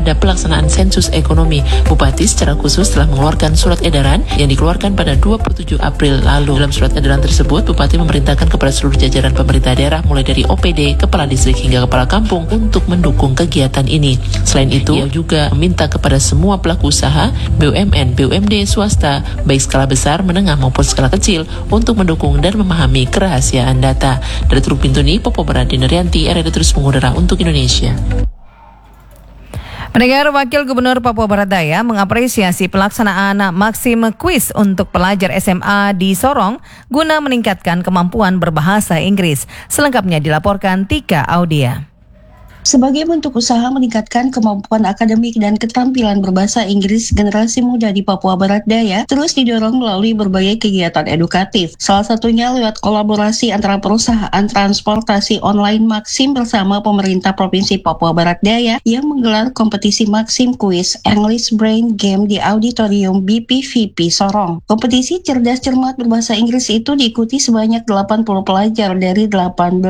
pada pelaksanaan sensus ekonomi. Bupati secara khusus telah mengeluarkan surat edaran yang dikeluarkan pada 27 April lalu. Dalam surat edaran tersebut, Bupati memerintahkan kepada seluruh jajaran pemerintah daerah mulai dari OPD, kepala distrik hingga kepala kampung untuk mendukung kegiatan ini. Selain itu, ia juga meminta kepada semua pelaku usaha, BUMN, BUMD, swasta, baik skala besar, menengah maupun skala kecil, untuk mendukung dan memahami kerahasiaan data. Dari Teluk Bintuni, Popo Berat Dinerianti, RRI Terus Mengudara untuk Indonesia. Pendengar, Wakil Gubernur Papua Barat Daya mengapresiasi pelaksanaan Maxim Quiz untuk pelajar SMA di Sorong guna meningkatkan kemampuan berbahasa Inggris. Selengkapnya dilaporkan Tika Audia. Sebagai bentuk usaha meningkatkan kemampuan akademik dan keterampilan berbahasa Inggris, generasi muda di Papua Barat Daya terus didorong melalui berbagai kegiatan edukatif. Salah satunya lewat kolaborasi antara perusahaan transportasi online Maxim bersama pemerintah Provinsi Papua Barat Daya yang menggelar kompetisi Maxim Quiz English Brain Game di Auditorium BPVP Sorong. Kompetisi cerdas cermat berbahasa Inggris itu diikuti sebanyak 80 pelajar dari 18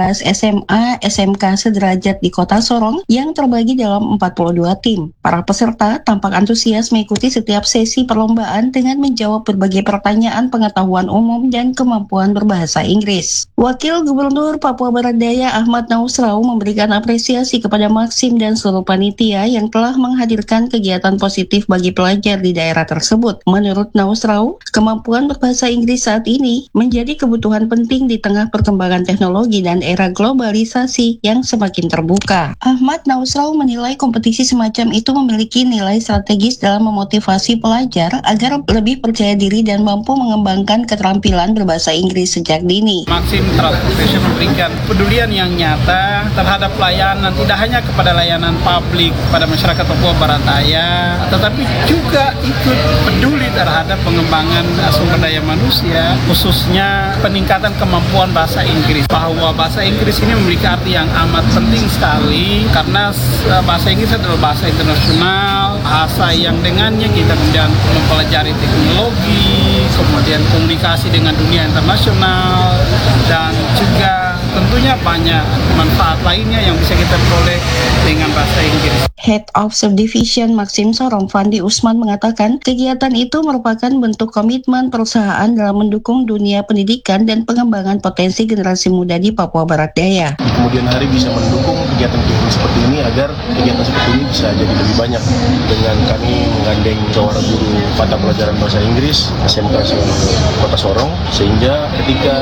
SMA, SMK sederajat di Kota Sorong yang terbagi dalam 42 tim. Para peserta tampak antusias mengikuti setiap sesi perlombaan dengan menjawab berbagai pertanyaan pengetahuan umum dan kemampuan berbahasa Inggris. Wakil Gubernur Papua Barat Daya Ahmad Nausrau memberikan apresiasi kepada Maxim dan seluruh panitia yang telah menghadirkan kegiatan positif bagi pelajar di daerah tersebut. Menurut Nausrau, kemampuan berbahasa Inggris saat ini menjadi kebutuhan penting di tengah perkembangan teknologi dan era globalisasi yang semakin terbuka. Ahmad Nausrau menilai kompetisi semacam itu memiliki nilai strategis dalam memotivasi pelajar agar lebih percaya diri dan mampu mengembangkan keterampilan berbahasa Inggris sejak dini. Maxim Transportation memberikan pedulian yang nyata terhadap layanan, tidak hanya kepada layanan publik pada masyarakat Papua Barat Daya, tetapi juga ikut peduli terhadap pengembangan sumber daya manusia, khususnya peningkatan kemampuan bahasa Inggris. Bahwa bahasa Inggris ini memiliki arti yang amat penting sekali, karena bahasa Inggris adalah bahasa internasional, bahasa yang dengannya kita kemudian mempelajari teknologi, kemudian komunikasi dengan dunia internasional, dan juga tentunya banyak manfaat lainnya yang bisa kita peroleh dengan bahasa Inggris. Head of Subdivision Maxim Sorong, Fandi Usman, mengatakan kegiatan itu merupakan bentuk komitmen perusahaan dalam mendukung dunia pendidikan dan pengembangan potensi generasi muda di Papua Barat Daya. Kemudian hari bisa mendukung kegiatan-kegiatan seperti ini agar kegiatan seperti ini bisa jadi lebih banyak, dengan kami menggandeng jawara guru mata pelajaran bahasa Inggris SMK Kota Sorong, sehingga ketika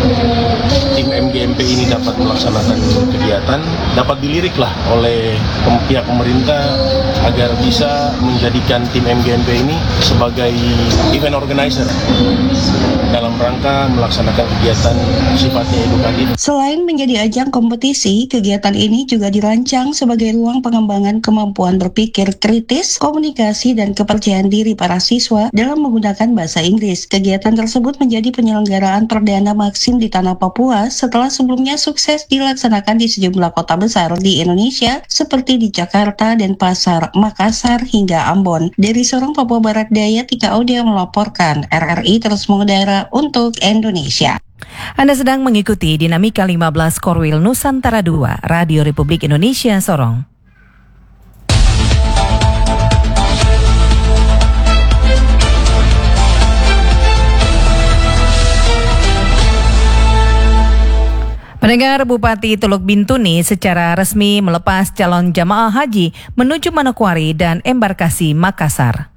tim MGMP ini dapat melaksanakan kegiatan, dapat diliriklah oleh pihak pemerintah agar bisa menjadikan tim MGMP ini sebagai event organizer dalam rangka melaksanakan kegiatan sifatnya edukatif. Selain menjadi ajang kompetisi, kegiatan ini juga dirancang sebagai ruang pengembangan kemampuan berpikir kritis, komunikasi, dan kepercayaan diri para siswa dalam menggunakan bahasa Inggris. Kegiatan tersebut menjadi penyelenggaraan perdana Maxim di tanah Papua setelah sebelumnya sukses dilaksanakan di sejumlah kota besar di Indonesia seperti di Jakarta, Denpasar, Makassar, hingga Ambon. Dari Sorong, Papua Barat Daya, Tika Audia melaporkan. RRI Terus Mengudara untuk Indonesia. Anda sedang mengikuti Dinamika 15 Korwil Nusantara 2, Radio Republik Indonesia Sorong. Pendengar, Bupati Teluk Bintuni secara resmi melepas calon jamaah haji menuju Manokwari dan embarkasi Makassar.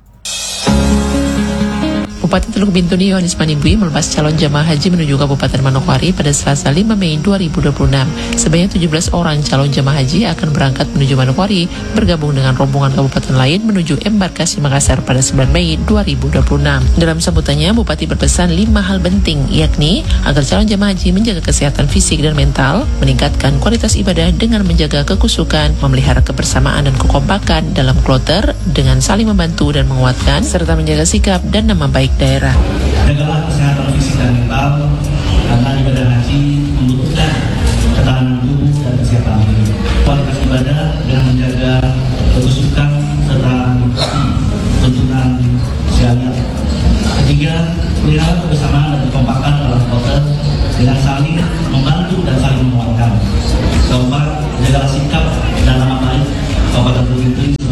Bupati Teluk Bintuni Yohanes Manibui melepas calon jamaah haji menuju Kabupaten Manokwari pada Selasa 5 Mei 2026. Sebanyak 17 orang calon jamaah haji akan berangkat menuju Manokwari bergabung dengan rombongan kabupaten lain menuju embarkasi Makassar pada 9 Mei 2026. Dalam sambutannya, Bupati berpesan 5 hal penting, yakni agar calon jamaah haji menjaga kesehatan fisik dan mental, meningkatkan kualitas ibadah dengan menjaga kekusukan, memelihara kebersamaan dan kekompakan dalam kloter dengan saling membantu dan menguatkan, serta menjaga sikap dan nama baik daerah. Jagalah kesehatan fisik dan mental, karena ibadah haji membutuhkan ketahanan tubuh dan kesehatan tubuh. Kualitas ibadah dengan menjaga kekusukan serta mengikuti tuntunan syariat. Ketiga, pelihara kebersamaan dan kekompakan dalam kloter dengan saling membantu dan saling menguatkan. Keempat, jagalah sikap dan nama baik Kabupaten Teluk Bintuni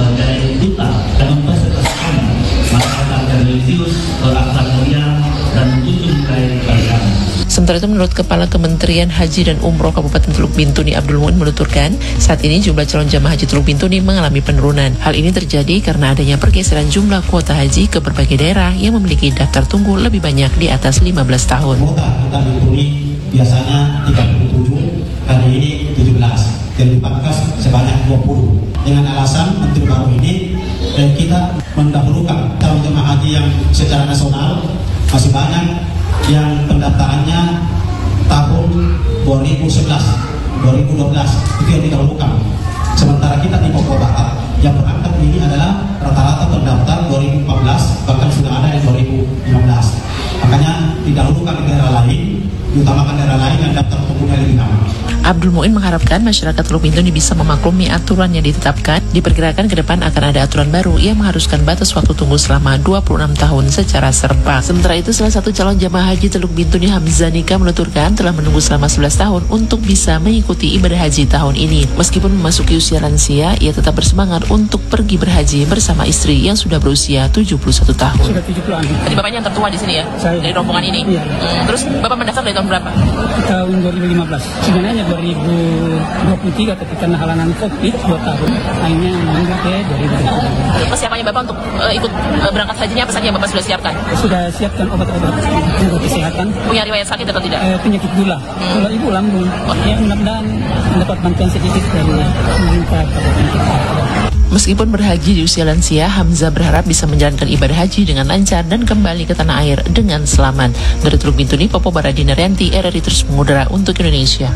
Sementara itu menurut Kepala Kementerian Haji dan Umroh Kabupaten Teluk Bintuni Abdul Muin menuturkan, saat ini jumlah calon jamaah haji Teluk Bintuni mengalami penurunan. Hal ini terjadi karena adanya pergeseran jumlah kuota haji ke berbagai daerah yang memiliki daftar tunggu lebih banyak di atas 15 tahun. Kuota kita Bintuni biasanya 37, kali ini 17, dan dipangkas sebanyak 20. Dengan alasan Menteri baru ini kita mendahulukan calon jemaah haji yang secara nasional masih banyak yang pendaftarannya tahun 2011, 2012 itu yang didahulukan. Sementara kita di Papua Barat yang berangkat ini adalah rata-rata terdaftar 2014, bahkan sudah ada yang 2015. Makanya didahulukan di daerah lain, diutamakan daerah lain yang daftar tunggunya lebih lama. Abdul Muin mengharapkan masyarakat Teluk Bintuni bisa memaklumi aturan yang ditetapkan. Diperkirakan ke depan akan ada aturan baru yang mengharuskan batas waktu tunggu selama 26 tahun secara serba. Sementara itu, salah satu calon jamaah haji Teluk Bintuni Hamzah Nika menuturkan telah menunggu selama 11 tahun untuk bisa mengikuti ibadah haji tahun ini. Meskipun memasuki usia lansia, ia tetap bersemangat untuk pergi berhaji bersama istri yang sudah berusia 71 tahun. Sudah 70 an. Jadi bapaknya yang tertua di sini ya? Saya. Dari rombongan ini? Iya. Terus bapak mendaftar dari tahun berapa? Tahun 2015. Sebenarnya 2023 tapi karena halangan COVID 2 tahun akhirnya menunggu ke 2023. Persiapannya bapak untuk ikut berangkat hajinya apa saja yang bapak sudah siapkan? Sudah siapkan obat-obat untuk kesehatan. Punya riwayat sakit atau tidak? Penyakit gula. Kalau ibu lambung. Ya mudah-mudahan mendapat bantuan sedikit dari pemerintah kabupaten kita. Meskipun berhaji di usia lansia, Hamzah berharap bisa menjalankan ibadah haji dengan lancar dan kembali ke tanah air dengan selamat. Dari Teluk Bintuni, Papua Barat, Dina Rianti, RRI terus mengudara untuk Indonesia.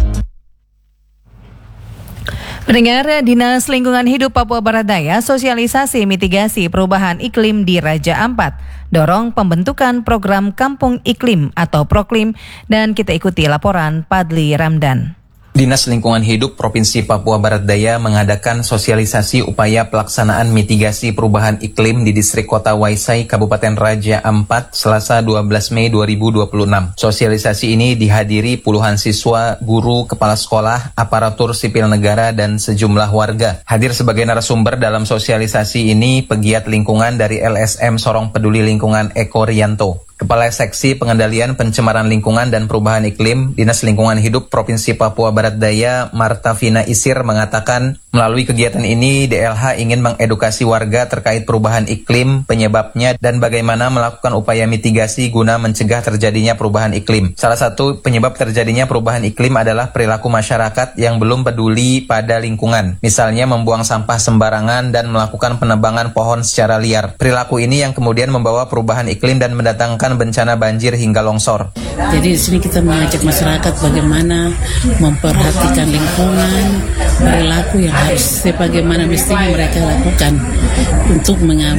Pendengar, Dinas Lingkungan Hidup Papua Barat Daya sosialisasi mitigasi perubahan iklim di Raja Ampat, dorong pembentukan program Kampung Iklim atau Proklim, dan kita ikuti laporan Padli Ramdan. Dinas Lingkungan Hidup Provinsi Papua Barat Daya mengadakan sosialisasi upaya pelaksanaan mitigasi perubahan iklim di Distrik Kota Waisai, Kabupaten Raja Ampat, Selasa 12 Mei 2026. Sosialisasi ini dihadiri puluhan siswa, guru, kepala sekolah, aparatur sipil negara, dan sejumlah warga. Hadir sebagai narasumber dalam sosialisasi ini pegiat lingkungan dari LSM Sorong Peduli Lingkungan Eko Rianto. Kepala Seksi Pengendalian Pencemaran Lingkungan dan Perubahan Iklim Dinas Lingkungan Hidup Provinsi Papua Barat Daya Marta Vina Isir mengatakan, melalui kegiatan ini DLH ingin mengedukasi warga terkait perubahan iklim, penyebabnya, dan bagaimana melakukan upaya mitigasi guna mencegah terjadinya perubahan iklim. Salah satu penyebab terjadinya perubahan iklim adalah perilaku masyarakat yang belum peduli pada lingkungan. Misalnya membuang sampah sembarangan dan melakukan penebangan pohon secara liar. Perilaku ini yang kemudian membawa perubahan iklim dan mendatangkan bencana banjir hingga longsor. Jadi di sini kita mengajak masyarakat bagaimana memperhatikan lingkungan, perilaku yang harus sebagaimana mestinya mereka lakukan untuk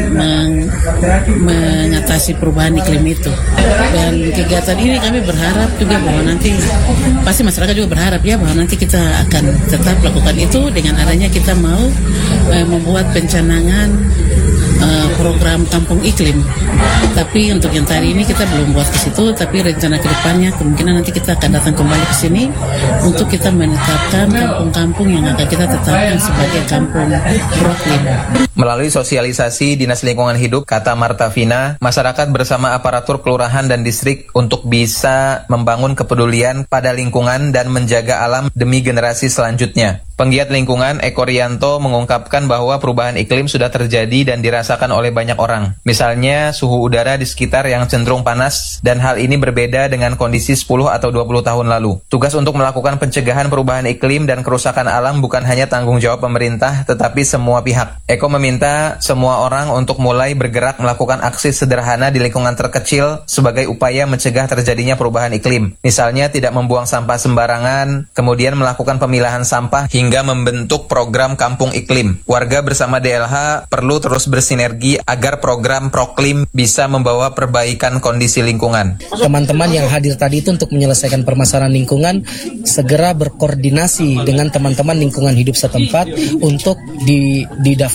mengatasi perubahan iklim itu. Dan kegiatan ini kami berharap juga bahwa nanti pasti masyarakat juga berharap ya bahwa nanti kita akan tetap lakukan itu dengan adanya kita mau membuat pencanangan program Kampung Iklim. Tapi untuk yang tadi ini kita belum buat ke situ, tapi rencana kedepannya kemungkinan nanti kita akan datang kembali ke sini untuk kita menetapkan kampung-kampung yang akan kita tetapkan sebagai kampung proklim. Melalui sosialisasi Dinas Lingkungan Hidup, kata Marta Vina, masyarakat bersama aparatur kelurahan dan distrik untuk bisa membangun kepedulian pada lingkungan dan menjaga alam demi generasi selanjutnya. Penggiat lingkungan Eko Rianto mengungkapkan bahwa perubahan iklim sudah terjadi dan dirasakan oleh banyak orang. Misalnya suhu udara di sekitar yang cenderung panas, dan hal ini berbeda dengan kondisi 10 atau 20 tahun lalu. Tugas untuk melakukan pencegahan perubahan iklim dan kerusakan alam bukan hanya tanggung jawab pemerintah, tetapi semua pihak. Eko meminta semua orang untuk mulai bergerak melakukan aksi sederhana di lingkungan terkecil sebagai upaya mencegah terjadinya perubahan iklim. Misalnya tidak membuang sampah sembarangan, kemudian melakukan pemilahan sampah hingga membentuk program Kampung Iklim. Warga bersama DLH perlu terus bersinergi agar program Proklim bisa membawa perbaikan kondisi lingkungan. Teman-teman yang hadir tadi itu untuk menyelesaikan permasalahan lingkungan segera berkoordinasi dengan teman-teman lingkungan hidup setempat untuk didaftarkan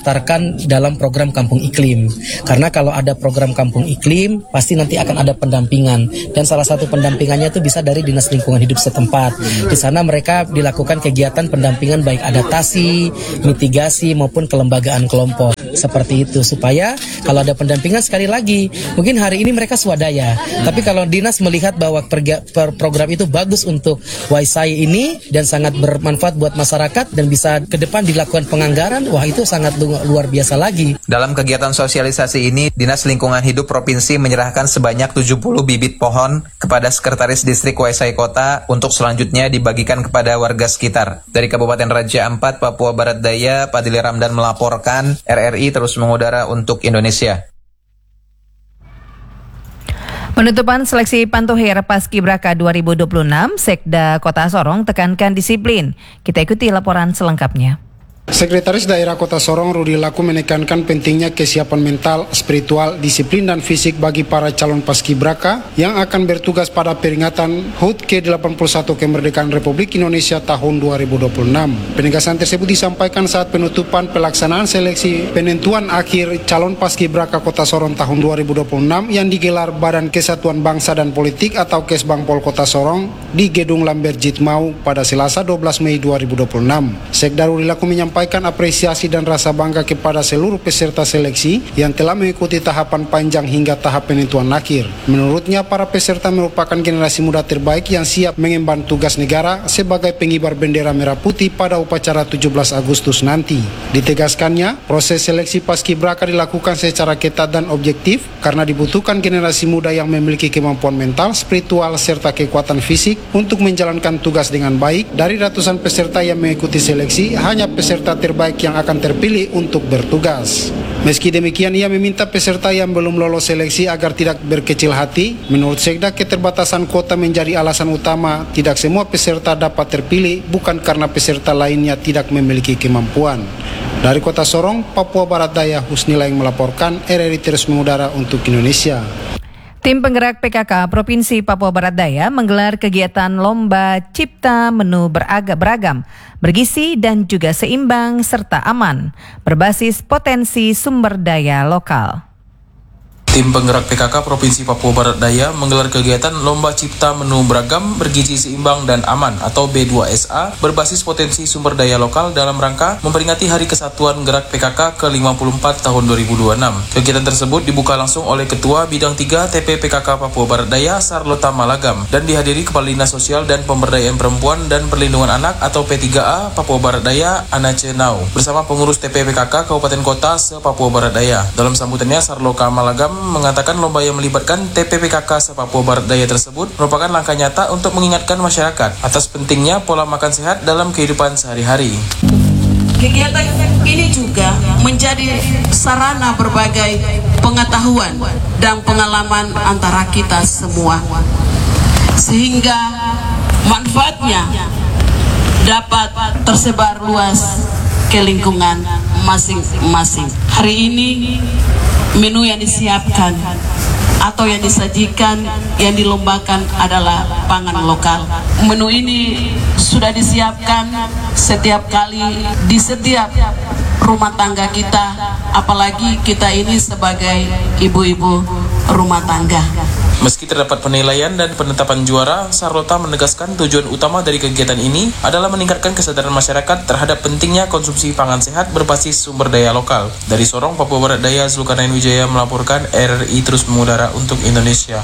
dilibatkan dalam program Kampung Iklim. Karena kalau ada program Kampung Iklim, pasti nanti akan ada pendampingan. Dan salah satu pendampingannya itu bisa dari Dinas Lingkungan Hidup setempat. Di sana mereka dilakukan kegiatan pendampingan baik adaptasi, mitigasi maupun kelembagaan kelompok. Seperti itu, supaya kalau ada pendampingan, sekali lagi, mungkin hari ini mereka swadaya. Tapi kalau Dinas melihat bahwa program itu bagus untuk Waisai ini dan sangat bermanfaat buat masyarakat dan bisa ke depan dilakukan penganggaran, wah itu sangat luar biasa lagi. Dalam kegiatan sosialisasi ini, Dinas Lingkungan Hidup Provinsi menyerahkan sebanyak 70 bibit pohon kepada Sekretaris Distrik Waisai Kota untuk selanjutnya dibagikan kepada warga sekitar. Dari Kabupaten Raja Ampat, Papua Barat Daya, Padili Ramdan melaporkan, RRI terus mengudara untuk Indonesia. Penutupan seleksi Pantohir Paskibraka 2026, Sekda Kota Sorong tekankan disiplin. Kita ikuti laporan selengkapnya. Sekretaris Daerah Kota Sorong Rudi Laku menekankan pentingnya kesiapan mental, spiritual, disiplin dan fisik bagi para calon paskibraka yang akan bertugas pada peringatan HUT ke-81 kemerdekaan Republik Indonesia tahun 2026. Penegasan tersebut disampaikan saat penutupan pelaksanaan seleksi penentuan akhir calon paskibraka Kota Sorong tahun 2026 yang digelar Badan Kesatuan Bangsa dan Politik atau Kesbangpol Kota Sorong di Gedung Lambert Jitmau pada Selasa 12 Mei 2026. Sekda Rudi Laku menyampaikan apresiasi dan rasa bangga kepada seluruh peserta seleksi yang telah mengikuti tahapan panjang hingga tahap penentuan akhir. Menurutnya, para peserta merupakan generasi muda terbaik yang siap mengemban tugas negara sebagai pengibar bendera merah putih pada upacara 17 Agustus nanti. Ditegaskannya, proses seleksi paskibraka dilakukan secara ketat dan objektif karena dibutuhkan generasi muda yang memiliki kemampuan mental, spiritual, serta kekuatan fisik untuk menjalankan tugas dengan baik. Dari ratusan peserta yang mengikuti seleksi, hanya peserta terbaik yang akan terpilih untuk bertugas. Meski demikian, ia meminta peserta yang belum lolos seleksi agar tidak berkecil hati. Menurut Sekda, keterbatasan kota menjadi alasan utama tidak semua peserta dapat terpilih, bukan karena peserta lainnya tidak memiliki kemampuan. Dari Kota Sorong, Papua Barat Daya, Husnila yang melaporkan, RRI terus mengudara untuk Indonesia. Tim penggerak PKK Provinsi Papua Barat Daya menggelar kegiatan Lomba Cipta Menu Beragam, bergizi dan juga seimbang serta aman, berbasis potensi sumber daya lokal. Tim penggerak PKK Provinsi Papua Barat Daya menggelar kegiatan Lomba Cipta Menu Beragam, Bergizi Seimbang dan Aman atau B2SA berbasis potensi sumber daya lokal dalam rangka memperingati Hari Kesatuan Gerak PKK ke-54 tahun 2026. Kegiatan tersebut dibuka langsung oleh Ketua Bidang 3 TP PKK Papua Barat Daya Sarlota Malagam dan dihadiri Kepala Dinas Sosial dan Pemberdayaan Perempuan dan Perlindungan Anak atau P3A Papua Barat Daya Ana Cenau bersama pengurus TP PKK Kabupaten Kota se-Papua Barat Daya. Dalam sambutannya, Sarlota Malagam mengatakan lomba yang melibatkan TPPKK se-Papua Barat Daya tersebut merupakan langkah nyata untuk mengingatkan masyarakat atas pentingnya pola makan sehat dalam kehidupan sehari-hari. Kegiatan ini juga menjadi sarana berbagai pengetahuan dan pengalaman antara kita semua, sehingga manfaatnya dapat tersebar luas ke lingkungan masing-masing. Hari ini menu yang disiapkan atau yang disajikan, yang dilombakan adalah pangan lokal. Menu ini sudah disiapkan setiap kali di setiap rumah tangga kita, apalagi kita ini sebagai ibu-ibu rumah tangga. Meski terdapat penilaian dan penetapan juara, Sarlota menegaskan tujuan utama dari kegiatan ini adalah meningkatkan kesadaran masyarakat terhadap pentingnya konsumsi pangan sehat berbasis sumber daya lokal. Dari Sorong, Papua Barat Daya, Zulkarnain Wijaya melaporkan, RRI terus mengudara untuk Indonesia.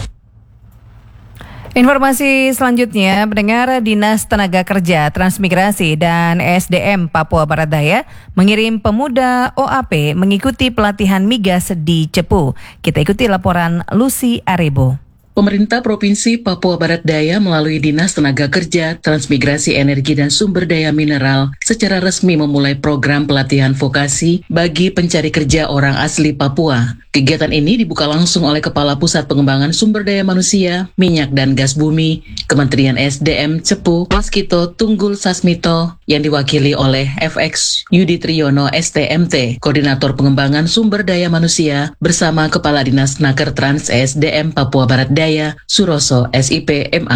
Informasi selanjutnya, pendengar, Dinas Tenaga Kerja, Transmigrasi dan SDM Papua Barat Daya mengirim pemuda OAP mengikuti pelatihan migas di Cepu. Kita ikuti laporan Lucy Arebo. Pemerintah Provinsi Papua Barat Daya melalui Dinas Tenaga Kerja, Transmigrasi Energi dan Sumber Daya Mineral secara resmi memulai program pelatihan vokasi bagi pencari kerja orang asli Papua. Kegiatan ini dibuka langsung oleh Kepala Pusat Pengembangan Sumber Daya Manusia, Minyak dan Gas Bumi, Kementerian SDM Cepu, Waskito Tunggul Sasmito, yang diwakili oleh FX Yudi Triyono STMT, Koordinator Pengembangan Sumber Daya Manusia, bersama Kepala Dinas Naker Trans SDM Papua Barat Daya, Suroso SIP MA.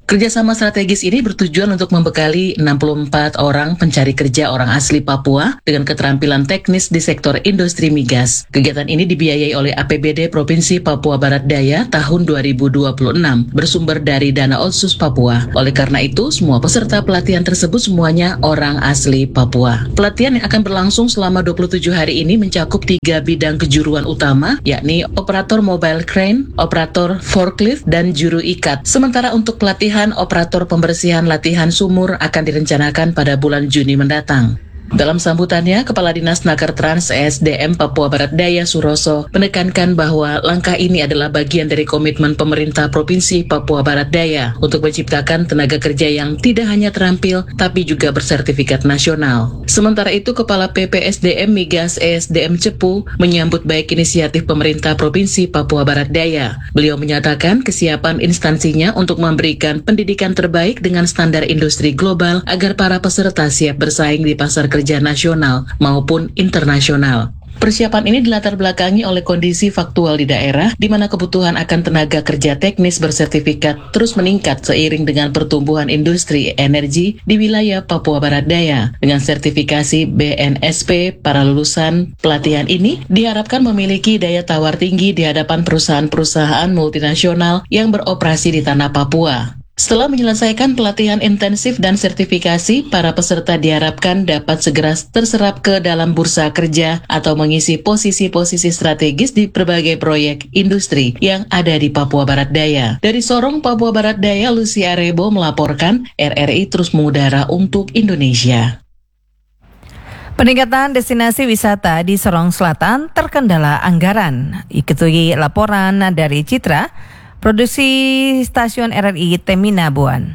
Kerjasama strategis ini bertujuan untuk membekali 64 orang pencari kerja orang asli Papua dengan keterampilan teknis di sektor industri migas. Kegiatan ini dibiayai oleh APBD Provinsi Papua Barat Daya tahun 2026, bersumber dari dana Otsus Papua. Oleh karena itu, semua peserta pelatihan tersebut semuanya orang asli Papua. Pelatihan yang akan berlangsung selama 27 hari ini mencakup 3 bidang kejuruan utama, yakni operator mobile crane, operator forklift, dan juru ikat. Sementara untuk pelatihan operator pembersihan latihan sumur akan direncanakan pada bulan Juni mendatang. Dalam sambutannya, Kepala Dinas Naker Trans ESDM Papua Barat Daya Suroso menekankan bahwa langkah ini adalah bagian dari komitmen pemerintah Provinsi Papua Barat Daya untuk menciptakan tenaga kerja yang tidak hanya terampil, tapi juga bersertifikat nasional. Sementara itu, Kepala PPSDM Migas ESDM Cepu menyambut baik inisiatif pemerintah Provinsi Papua Barat Daya. Beliau menyatakan kesiapan instansinya untuk memberikan pendidikan terbaik dengan standar industri global agar para peserta siap bersaing di pasar kerja nasional maupun internasional. Persiapan ini dilatar belakangi oleh kondisi faktual di daerah, di mana kebutuhan akan tenaga kerja teknis bersertifikat terus meningkat seiring dengan pertumbuhan industri energi di wilayah Papua Barat Daya. Dengan sertifikasi BNSP, para lulusan pelatihan ini diharapkan memiliki daya tawar tinggi di hadapan perusahaan-perusahaan multinasional yang beroperasi di tanah Papua. Setelah menyelesaikan pelatihan intensif dan sertifikasi, para peserta diharapkan dapat segera terserap ke dalam bursa kerja atau mengisi posisi-posisi strategis di berbagai proyek industri yang ada di Papua Barat Daya. Dari Sorong, Papua Barat Daya, Lucy Arebo melaporkan RRI terus mengudara untuk Indonesia. Peningkatan destinasi wisata di Sorong Selatan terkendala anggaran. Ikuti laporan dari Citra, produksi stasiun RRI Temina Buan.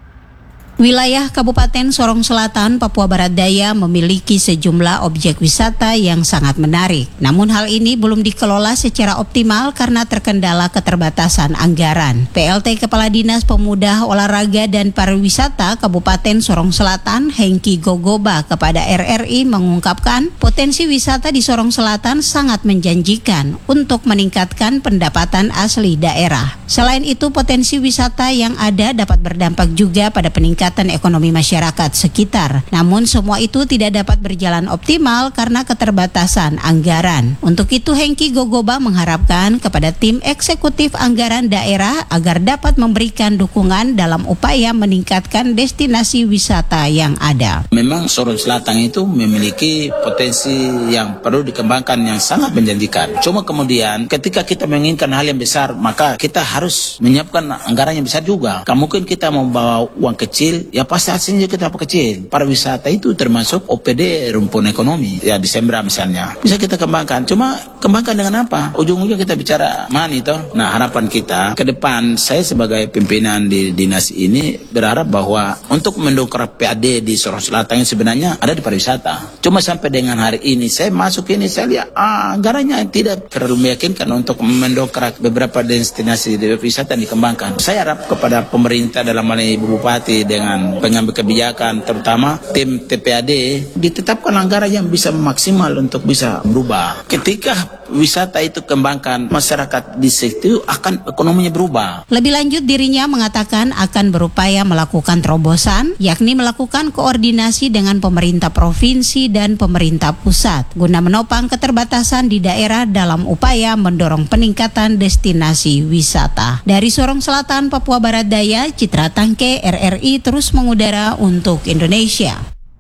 Wilayah Kabupaten Sorong Selatan, Papua Barat Daya memiliki sejumlah objek wisata yang sangat menarik. Namun hal ini belum dikelola secara optimal karena terkendala keterbatasan anggaran. PLT Kepala Dinas Pemuda, Olahraga dan Pariwisata Kabupaten Sorong Selatan, Hengki Gogoba kepada RRI mengungkapkan potensi wisata di Sorong Selatan sangat menjanjikan untuk meningkatkan pendapatan asli daerah. Selain itu, potensi wisata yang ada dapat berdampak juga pada peningkatan ekonomi masyarakat sekitar. Namun semua itu tidak dapat berjalan optimal karena keterbatasan anggaran. Untuk itu Hengki Gogoba mengharapkan kepada tim eksekutif anggaran daerah agar dapat memberikan dukungan dalam upaya meningkatkan destinasi wisata yang ada. Memang Sorong Selatan itu memiliki potensi yang perlu dikembangkan yang sangat menjanjikan. Cuma kemudian ketika kita menginginkan hal yang besar, maka kita harus menyiapkan anggaran yang besar juga. Mungkin kita membawa uang kecil, ya pasti hasilnya kita kecil. Pariwisata itu termasuk OPD rumpun ekonomi. Ya di Sembra misalnya. Bisa kita kembangkan. Cuma kembangkan dengan apa? Ujung-ujungnya kita bicara money toh. Nah, harapan kita ke depan, saya sebagai pimpinan di dinas ini berharap bahwa untuk mendongkrak PAD di Sorong Selatan sebenarnya ada di pariwisata. Cuma sampai dengan hari ini saya masuk ini saya lihat anggarannya tidak terlalu meyakinkan untuk mendongkrak beberapa destinasi wisata yang dikembangkan. Saya harap kepada pemerintah dalam hal ini Ibu Bupati dengan pengambil kebijakan terutama tim TPAD ditetapkan anggaran yang bisa maksimal untuk bisa berubah. Ketika wisata itu kembangkan, masyarakat di situ akan ekonominya berubah. Lebih lanjut dirinya mengatakan akan berupaya melakukan terobosan, yakni melakukan koordinasi dengan pemerintah provinsi dan pemerintah pusat guna menopang keterbatasan di daerah dalam upaya mendorong peningkatan destinasi wisata. Dari Sorong Selatan, Papua Barat Daya, Citra Tangke, RRI terus mengudara untuk Indonesia.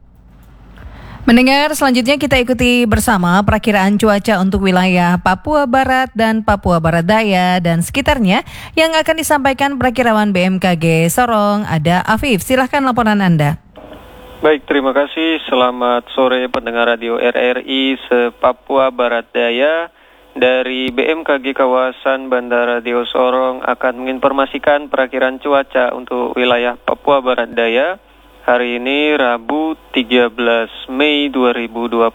Mendengar selanjutnya kita ikuti bersama perakiraan cuaca untuk wilayah Papua Barat dan Papua Barat Daya dan sekitarnya yang akan disampaikan perakirawan BMKG Sorong. Ada Afif, silahkan laporan Anda. Baik, terima kasih. Selamat sore pendengar radio RRI se-Papua Barat Daya. Dari BMKG kawasan Bandara Dio Sorong akan menginformasikan perakiraan cuaca untuk wilayah Papua Barat Daya hari ini Rabu 13 Mei 2026.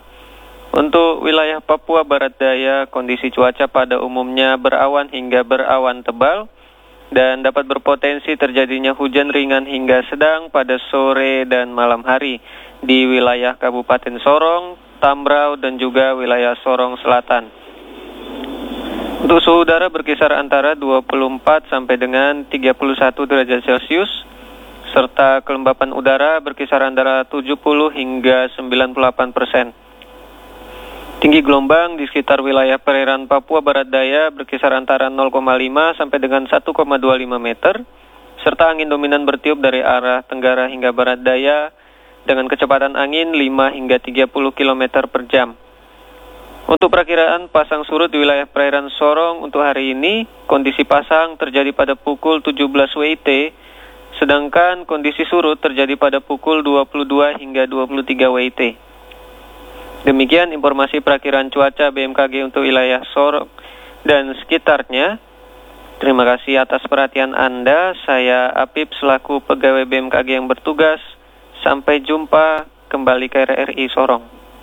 Untuk wilayah Papua Barat Daya, kondisi cuaca pada umumnya berawan hingga berawan tebal dan dapat berpotensi terjadinya hujan ringan hingga sedang pada sore dan malam hari di wilayah Kabupaten Sorong, Tambrau, dan juga wilayah Sorong Selatan. Untuk suhu udara berkisar antara 24 sampai dengan 31 derajat Celcius, serta kelembapan udara berkisar antara 70 hingga 98%. Tinggi gelombang di sekitar wilayah perairan Papua Barat Daya berkisar antara 0,5 sampai dengan 1,25 meter, serta angin dominan bertiup dari arah tenggara hingga barat daya dengan kecepatan angin 5 hingga 30 km per jam. Untuk perakiraan pasang surut di wilayah perairan Sorong untuk hari ini, kondisi pasang terjadi pada pukul 17 WIT, sedangkan kondisi surut terjadi pada pukul 22 hingga 23 WIT. Demikian informasi perakiraan cuaca BMKG untuk wilayah Sorong dan sekitarnya. Terima kasih atas perhatian Anda. Saya Apip selaku pegawai BMKG yang bertugas. Sampai jumpa kembali ke RRI Sorong.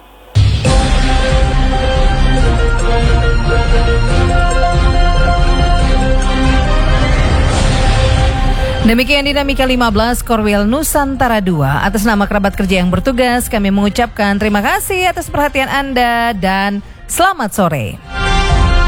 Demikian dinamika 15 Korwil Nusantara 2. Atas nama kerabat kerja yang bertugas, kami mengucapkan terima kasih atas perhatian Anda dan selamat sore.